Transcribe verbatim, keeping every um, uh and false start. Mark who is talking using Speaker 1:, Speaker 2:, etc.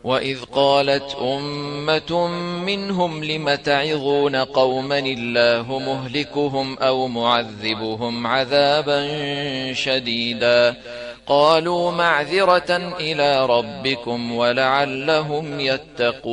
Speaker 1: وإذ قالت أمة منهم لم تعظون قوما الله مهلكهم أو معذبهم عذابا شديدا قالوا معذرة إلى ربكم ولعلهم يتقون